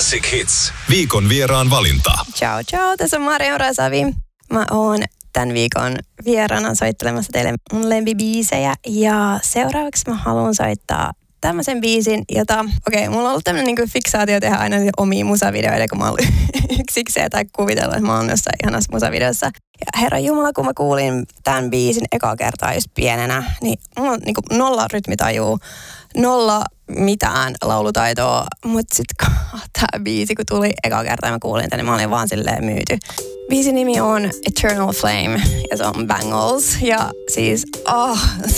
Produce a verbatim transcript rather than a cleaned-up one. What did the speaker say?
Classic Hits. Viikon vieraan valinta. Ciao, ciao. Tässä on Maria Rasavi. Mä oon tämän viikon vieraana soittelemassa teille mun lempibiisejä. Ja seuraavaksi mä haluan soittaa tämmöisen biisin, jota... Okei, okay, mulla on ollut tämmönen niinku fiksaatio tehdä aina omia musavideoita, kun mä oon yksikseen tai kuvitella, että mä oon jossain ihanassa musavideossa. Ja herra jumala, kun mä kuulin tämän biisin ekaa kertaa just pienenä, niin mulla on niinku nolla rytmitajua, nolla mitään laulutaitoa, mutta sitten tämä biisi, kun tuli ekaa kertaa ja mä kuulin tänne, niin mä olin vaan silleen myyty. Biisin nimi on Eternal Flame ja se on Bangles ja siis, ah, oh,